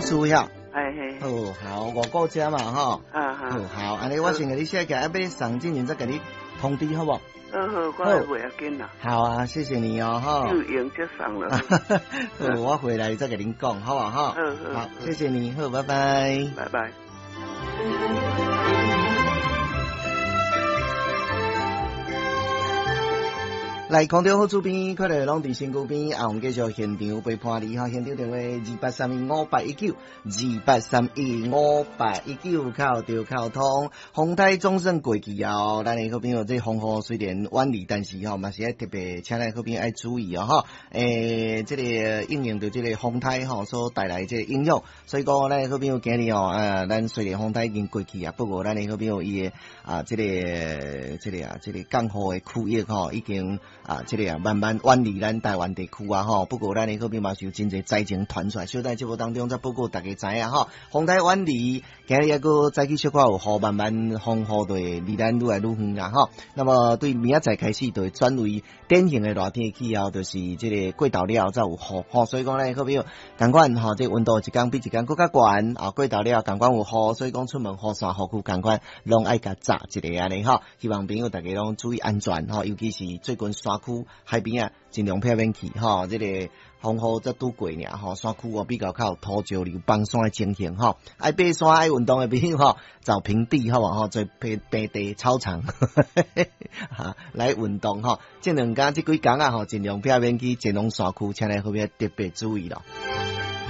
厝呀。 嘿。 哦，好，我顾家嘛吼。好，安尼我先给你写个，要送进前再给你通知好不？ 好，我袂要紧啦。 好啊，谢谢你哦哈。 就用就送了。 好，我回来再给您讲，好不好？好，谢谢你，好，拜拜。 拜拜。 来，空中好主编，快来拢伫身躯边，我们继续现场陪伴你哈。现场电话28315819，28315819，靠着靠通。风台总算过去哦，咱的好朋友这风雨虽然远离，但是嘛是要特别请咱好朋友爱注意哦哈。这个应用着这个风台所带来这个影响，所以讲咱的好朋友今日咱虽然风台已经过去啊，不过咱的好朋友伊的这个降雨的区域已经。这个慢慢远离咱台湾地区啊吼，不过咱的好朋友嘛是有真侪灾情传出来，所以在节目当中再报告大家知影吼。风台远离，今日抑个早起小可有雨，慢慢风雨就会离咱愈来愈远啦吼。那么对明仔载开始就会转为典型的热天气候，就是这个过到了才有雨吼。所以讲咱好朋友同款吼，这温度一天比一天更加悬啊，过到了同款有雨，所以讲出门雨伞雨裤同款拢爱甲扎一个安尼吼。希望朋友大家拢注意安全吼，尤其是最近山区海边啊，尽量避免去吼。这个风雨则拄过尔吼，山区比较有土石流、崩山的情形吼。爱爬山爱运动的朋友吼，找平地好不好？做平地操场来运动吼。这两天这几天啊吼，尽量避免去前往山区，请来后边特别注意咯。